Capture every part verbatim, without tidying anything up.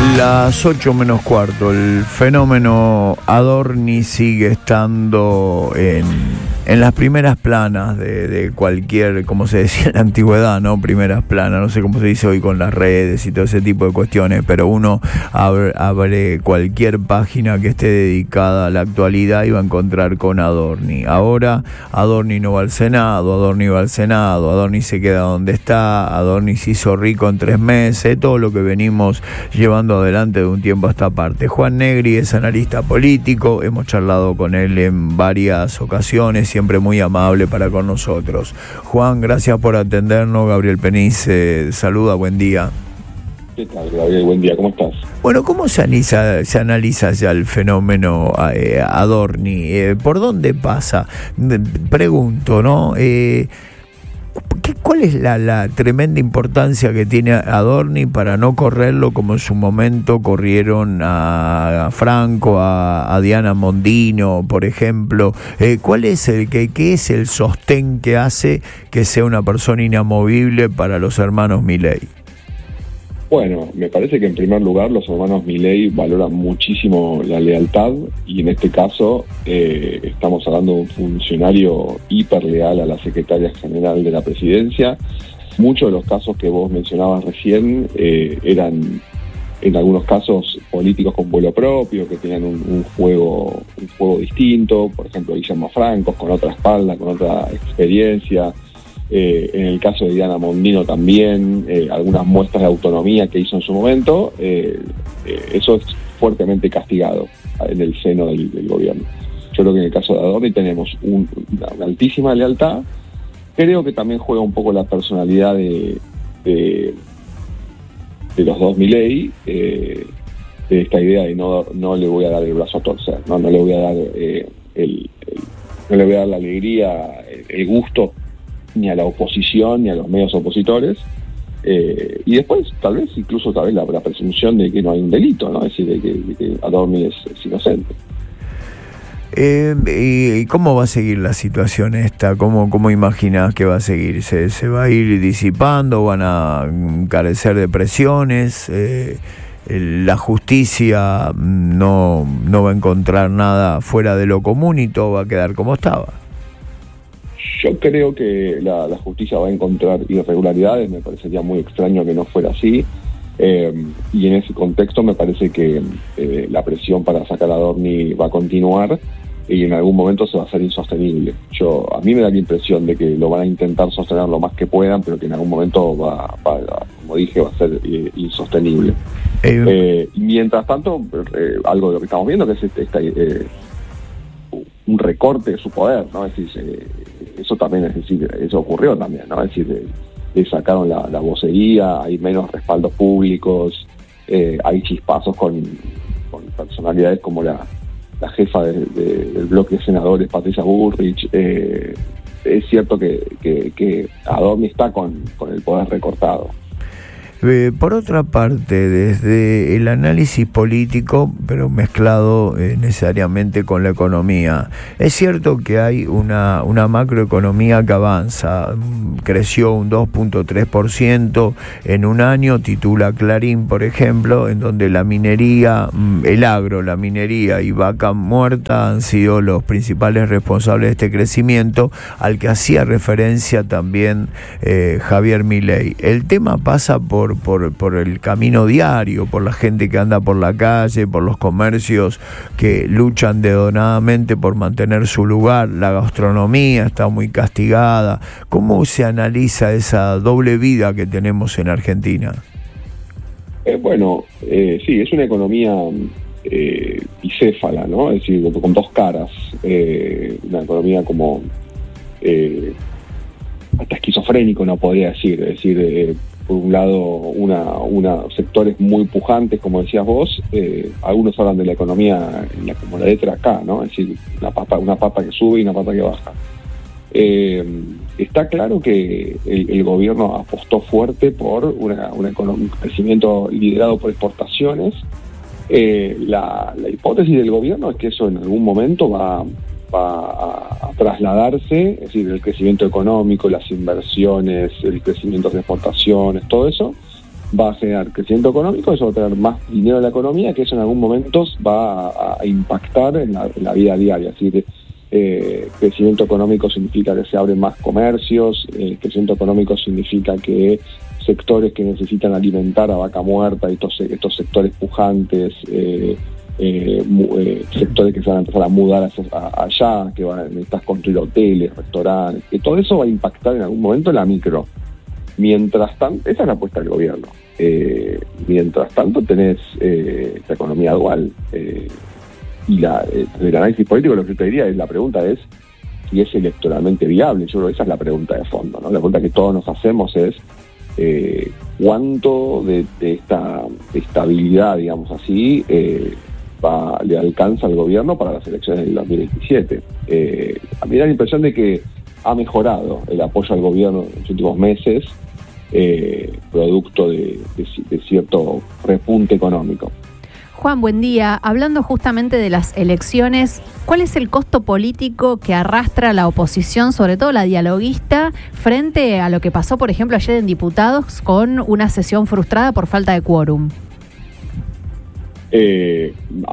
Las ocho menos cuarto, el fenómeno Adorni sigue estando en, en las primeras planas de, de cualquier, como se decía en la antigüedad, ¿no? Primeras planas, no sé cómo se dice hoy con las redes y todo ese tipo de cuestiones, pero uno abre, abre cualquier página que esté dedicada a la actualidad y va a encontrar con Adorni. Ahora Adorni no va al Senado, Adorni va al Senado, Adorni se queda donde está, Adorni se hizo rico en tres meses, todo lo que venimos llevando adelante de un tiempo a esta parte. Juan Negri es analista político, hemos charlado con él en varias ocasiones, siempre muy amable para con nosotros. Juan, gracias por atendernos. Gabriel Peniz eh, saluda, buen día. ¿Qué tal, Gabriel? Buen día, ¿cómo estás? Bueno, ¿cómo se analiza, se analiza ya el fenómeno eh, Adorni? Eh, ¿Por dónde pasa? Pregunto, ¿no? Eh, ¿Qué, ¿Cuál es la, la tremenda importancia que tiene Adorni para no correrlo como en su momento corrieron a, a Franco, a, a Diana Mondino, por ejemplo? Eh, ¿Cuál es el que qué es el sostén que hace que sea una persona inamovible para los hermanos Milei? Bueno, me parece que en primer lugar los hermanos Milei valoran muchísimo la lealtad y en este caso eh, estamos hablando de un funcionario hiperleal a la secretaria general de la presidencia. Muchos de los casos que vos mencionabas recién eh, eran en algunos casos políticos con vuelo propio, que tenían un, un juego un juego distinto, por ejemplo Guillermo Franco con otra espalda, con otra experiencia. Eh, en el caso de Diana Mondino también, eh, algunas muestras de autonomía que hizo en su momento, eh, eh, eso es fuertemente castigado en el seno del, del gobierno. Yo creo que en el caso de Adorni tenemos un, una, una altísima lealtad. Creo que también juega un poco la personalidad de, de, de los dos Milei, eh, de esta idea de no, no le voy a dar el brazo a torcer, no, no le voy a dar eh, el, el, no le voy a dar la alegría, el, el gusto ni a la oposición ni a los medios opositores, eh, y después tal vez incluso tal vez la, la presunción de que no hay un delito, ¿no? Es decir, de que, de que Adorni es, es inocente. Eh, ¿Y cómo va a seguir la situación esta? ¿Cómo, cómo imaginás que va a seguir? ¿Se, se va a ir disipando? ¿Van a carecer de presiones? Eh, ¿La justicia no, no va a encontrar nada fuera de lo común y todo va a quedar como estaba? Yo creo que la, la justicia va a encontrar irregularidades, me parecería muy extraño que no fuera así, eh, y en ese contexto me parece que eh, la presión para sacar a Adorni va a continuar y en algún momento se va a hacer insostenible. Yo A mí me da la impresión de que lo van a intentar sostener lo más que puedan, pero que en algún momento va, va como dije, va a ser eh, insostenible. Eh, eh, y mientras tanto, eh, algo de lo que estamos viendo que es este, esta... Eh, un recorte de su poder, ¿no? Es decir, eh, eso también, es decir, eso ocurrió también, ¿no? Es decir, eh, le sacaron la, la vocería, hay menos respaldos públicos, eh, hay chispazos con, con personalidades como la, la jefa de, de, del bloque de senadores, Patricia Bullrich. Eh, es cierto que, que, que Adorni está con, con el poder recortado. Eh, por otra parte, desde el análisis político, pero mezclado eh, necesariamente con la economía, es cierto que hay una, una macroeconomía que avanza, creció un dos punto tres por ciento en un año, titula Clarín, por ejemplo, en donde la minería, el agro, la minería y vaca muerta han sido los principales responsables de este crecimiento, al que hacía referencia también eh, Javier Milei. El tema pasa por Por, por el camino diario, por la gente que anda por la calle, por los comercios que luchan dedonadamente por mantener su lugar. La gastronomía está muy castigada. ¿Cómo se analiza esa doble vida que tenemos en Argentina? Eh, bueno, eh, sí, es una economía eh, bicéfala, ¿no? Es decir, con dos caras. Eh, una economía como eh, hasta esquizofrénico, no podría decir. Es decir, eh, por un lado, una, una sectores muy pujantes, como decías vos, eh, algunos hablan de la economía en la, como la letra acá, ¿no? Es decir, una pata, una pata que sube y una pata que baja. Eh, está claro que el, el gobierno apostó fuerte por una, una economía, un crecimiento liderado por exportaciones. Eh, la, la hipótesis del gobierno es que eso en algún momento va, va a, a trasladarse, es decir, el crecimiento económico, las inversiones, el crecimiento de exportaciones, todo eso, va a generar crecimiento económico, eso va a tener más dinero en la economía, que eso en algún momento va a, a impactar en la, en la vida diaria. Es decir, eh, crecimiento económico significa que se abren más comercios, eh, crecimiento económico significa que sectores que necesitan alimentar a vaca muerta, estos, estos sectores pujantes, eh, eh, mu, eh, sectores que se van a empezar a mudar a, a, allá, que van a necesitar construir hoteles, restaurantes, que todo eso va a impactar en algún momento en la micro. Mientras tanto, esa es la apuesta del gobierno. Eh, mientras tanto tenés eh, esta economía dual. Eh, y la, eh, del análisis político lo que te diría es, la pregunta es si es electoralmente viable. Yo creo que esa es la pregunta de fondo, ¿no? La pregunta que todos nos hacemos es eh, cuánto de, de esta estabilidad, digamos así, eh, va, le alcanza al gobierno para las elecciones del dos mil veintisiete. Eh, a mí me da la impresión de que ha mejorado el apoyo al gobierno en los últimos meses, eh, producto de, de, de cierto repunte económico. Juan, buen día. Hablando justamente de las elecciones, ¿cuál es el costo político que arrastra la oposición, sobre todo la dialoguista, frente a lo que pasó, por ejemplo, ayer en Diputados con una sesión frustrada por falta de quórum? Eh,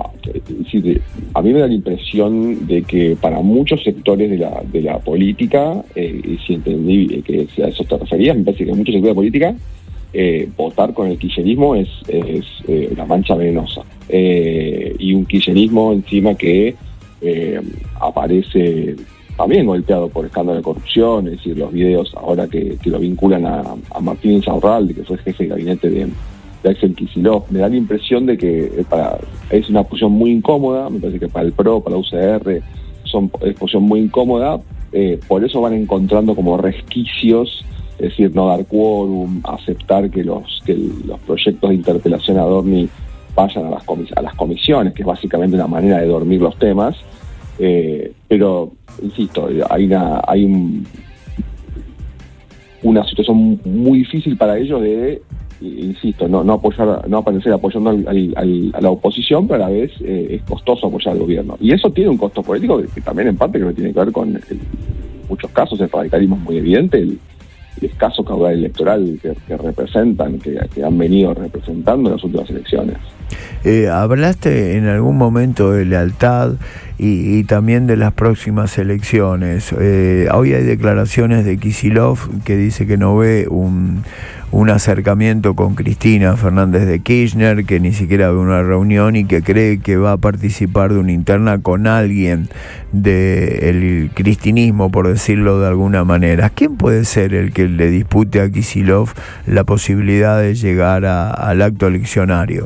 a mí me da la impresión de que para muchos sectores de la, de la política, eh, y si entendí que a eso te referías, me parece que en muchos sectores de la política, eh, votar con el kirchnerismo es, es eh, una mancha venenosa. Eh, y un kirchnerismo encima que eh, aparece también golpeado por escándalo de corrupción, es decir, los videos ahora que, que lo vinculan a, a Martín Insaurralde, que fue jefe de gabinete de de Axel Kicillof. Me da la impresión de que para, es una posición muy incómoda, me parece que para el P R O, para la U C R, son, es posición muy incómoda, eh, por eso van encontrando como resquicios, es decir, no dar quórum, aceptar que los, que los proyectos de interpelación a Dorni vayan a las, comis a las comisiones, que es básicamente una manera de dormir los temas, eh, pero, insisto, hay una, hay un, una situación muy difícil para ellos de, insisto, no, no apoyar, no aparecer apoyando al, al, al, a la oposición, pero a la vez eh, es costoso apoyar al gobierno. Y eso tiene un costo político que también en parte creo que tiene que ver con, el, en muchos casos, el radicalismo es muy evidente, el, el escaso caudal electoral que, que representan, que, que han venido representando en las últimas elecciones. Eh, hablaste en algún momento de lealtad y, y también de las próximas elecciones. Eh, hoy hay declaraciones de Kicillof que dice que no ve un, un acercamiento con Cristina Fernández de Kirchner, que ni siquiera ve una reunión y que cree que va a participar de una interna con alguien del cristinismo, por decirlo de alguna manera. ¿Quién puede ser el que le dispute a Kicillof la posibilidad de llegar a, al acto eleccionario?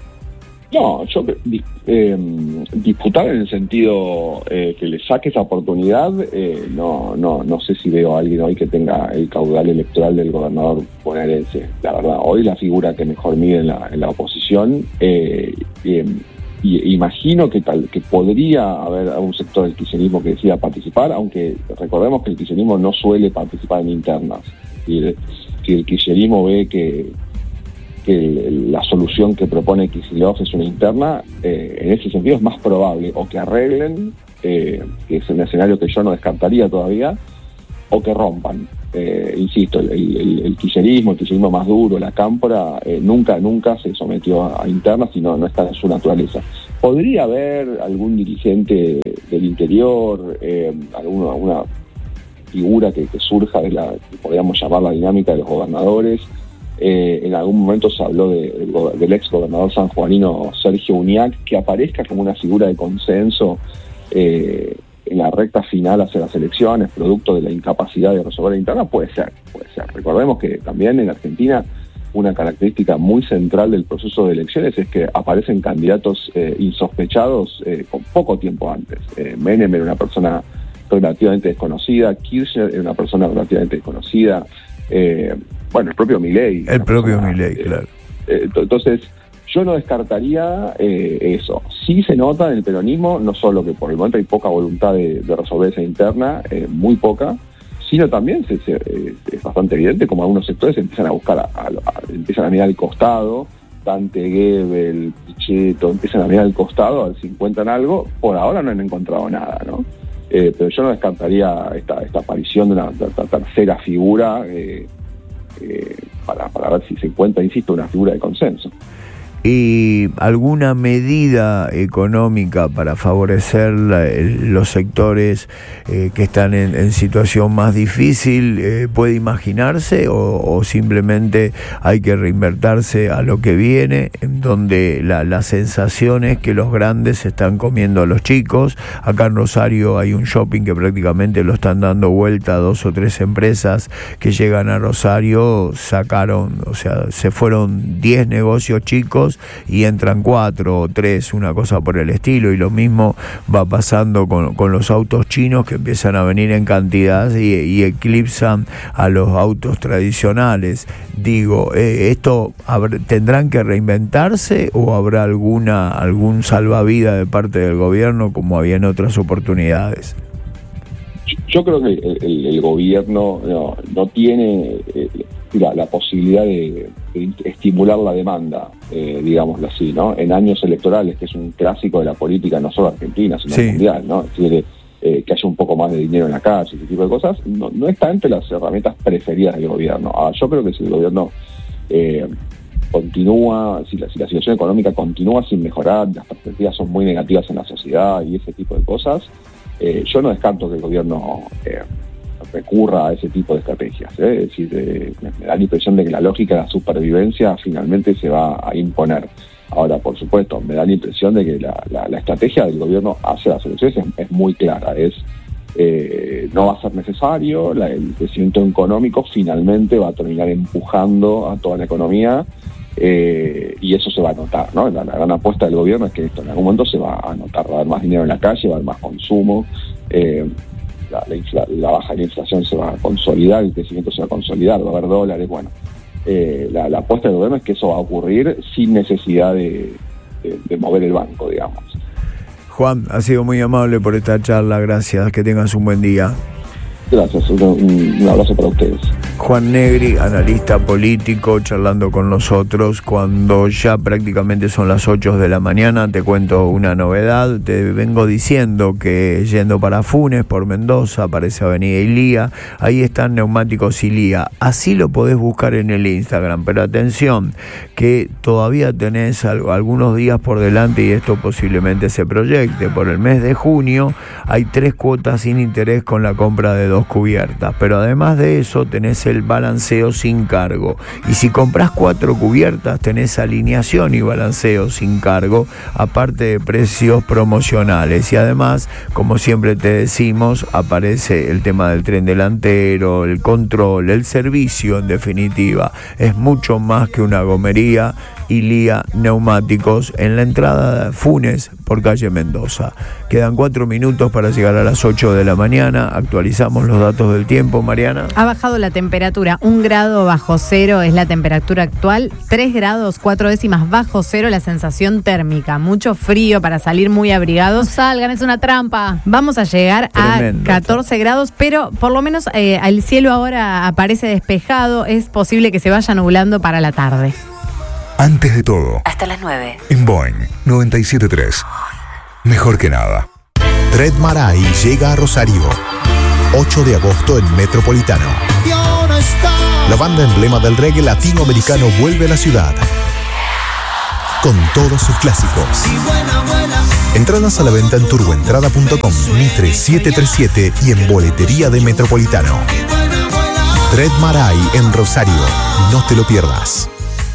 No, yo eh, disputar en el sentido eh, que le saque esa oportunidad, eh, no, no, no sé si veo a alguien hoy que tenga el caudal electoral del gobernador bonaerense. La verdad, hoy la figura que mejor mide en la, en la oposición, eh, eh, y imagino que tal que podría haber un sector del kirchnerismo que decida participar, aunque recordemos que el kirchnerismo no suele participar en internas. Si el, si el kirchnerismo ve que que la solución que propone Kicillof es una interna, eh, en ese sentido es más probable o que arreglen, eh, que es un escenario que yo no descartaría todavía, o que rompan. Eh, insisto, el, el, el kirchnerismo, el kirchnerismo más duro, la cámpora, eh, nunca nunca se sometió a, a internas y no, no está en su naturaleza. Podría haber algún dirigente del interior, eh, alguna una figura que, que surja de la, que podríamos llamar la dinámica de los gobernadores. Eh, en algún momento se habló de, del, del ex gobernador sanjuanino Sergio Uñac, que aparezca como una figura de consenso eh, en la recta final hacia las elecciones, producto de la incapacidad de resolver la interna. Puede ser, puede ser. Recordemos que también en Argentina una característica muy central del proceso de elecciones es que aparecen candidatos eh, insospechados eh, con poco tiempo antes. Eh, Menem era una persona relativamente desconocida, Kirchner era una persona relativamente desconocida, eh, bueno, el propio Milei. El propio Milei, eh, claro. Eh, entonces, yo no descartaría eh, eso. Sí se nota en el peronismo, no solo que por el momento hay poca voluntad de, de resolver esa interna, eh, muy poca, sino también se, se, eh, es bastante evidente como algunos sectores empiezan a buscar, a, a, a, empiezan a mirar al costado, Dante Gebel, Pichetto, empiezan a mirar al costado a ver si encuentran algo. Por ahora no han encontrado nada, ¿no? Eh, pero yo no descartaría esta, esta aparición de una, de una tercera figura, eh, Eh, para, para ver si se encuentra, insisto, una figura de consenso. ¿Y alguna medida económica para favorecer la, el, los sectores eh, que están en, en situación más difícil eh, puede imaginarse o, o simplemente hay que reinvertirse a lo que viene, en donde la, la sensación es que los grandes se están comiendo a los chicos? Acá en Rosario hay un shopping que prácticamente lo están dando vuelta, dos o tres empresas que llegan a Rosario sacaron, o sea, se fueron diez negocios chicos y entran cuatro o tres, una cosa por el estilo, y lo mismo va pasando con, con los autos chinos que empiezan a venir en cantidad y, y eclipsan a los autos tradicionales. Digo, eh, ¿esto habrá, tendrán que reinventarse o habrá alguna algún salvavidas de parte del gobierno como había en otras oportunidades? Yo creo que el, el, el gobierno no, no tiene eh, la, la posibilidad de, de estimular la demanda, eh, digámoslo así, ¿no? En años electorales, que es un clásico de la política no solo argentina, sino sí. mundial, ¿no? Es decir, eh, que haya un poco más de dinero en la calle, ese tipo de cosas, no, no está entre las herramientas preferidas del gobierno. Ahora, yo creo que si el gobierno eh, continúa, si la, si la situación económica continúa sin mejorar, las perspectivas son muy negativas en la sociedad y ese tipo de cosas, Eh, yo no descarto que el gobierno eh, recurra a ese tipo de estrategias. ¿eh? Es decir, eh, me da la impresión de que la lógica de la supervivencia finalmente se va a imponer. Ahora, por supuesto, me da la impresión de que la, la, la estrategia del gobierno hacia las elecciones es, es muy clara. Es eh, no va a ser necesario, la, el crecimiento económico finalmente va a terminar empujando a toda la economía. Eh, y eso se va a notar, ¿no? La, la gran apuesta del gobierno es que esto en algún momento se va a notar, va a haber más dinero en la calle, va a haber más consumo, eh, la, la, infla, la baja de la inflación se va a consolidar, el crecimiento se va a consolidar, va a haber dólares, bueno. Eh, la, la apuesta del gobierno es que eso va a ocurrir sin necesidad de, de, de mover el banco, digamos. Juan, ha sido muy amable por esta charla, gracias, que tengas un buen día. Gracias, un, un abrazo para ustedes. Juan Negri, analista político, charlando con nosotros cuando ya prácticamente son las ocho de la mañana. Te cuento una novedad, te vengo diciendo que yendo para Funes, por Mendoza, aparece Avenida Ilía, ahí están Neumáticos Ilía, así lo podés buscar en el Instagram, pero atención, que todavía tenés algo, algunos días por delante y esto posiblemente se proyecte. Por el mes de junio hay tres cuotas sin interés con la compra de dos cubiertas, pero además de eso tenés el balanceo sin cargo, y si compras cuatro cubiertas tenés alineación y balanceo sin cargo, aparte de precios promocionales. Y además, como siempre te decimos, aparece el tema del tren delantero, el control, el servicio, en definitiva es mucho más que una gomería. Ilía Neumáticos, en la entrada de Funes por calle Mendoza. Quedan cuatro minutos para llegar a las ocho de la mañana. Actualizamos los datos del tiempo, Mariana. Ha bajado la temperatura, un grado bajo cero es la temperatura actual, tres grados cuatro décimas bajo cero la sensación térmica. Mucho frío para salir muy abrigados. No salgan, es una trampa. Vamos a llegar Tremendo. a catorce grados, pero por lo menos eh, el cielo ahora aparece despejado. Es posible que se vaya nublando para la tarde. Antes de todo, hasta las nueve. En Boeing noventa y siete punto tres. Mejor que nada. Red Maray llega a Rosario. ocho de agosto en Metropolitano. La banda emblema del reggae latinoamericano vuelve a la ciudad. Con todos sus clásicos. Entradas a la venta en turboentrada punto com, Mitre siete tres siete y en boletería de Metropolitano. Red Maray en Rosario. No te lo pierdas.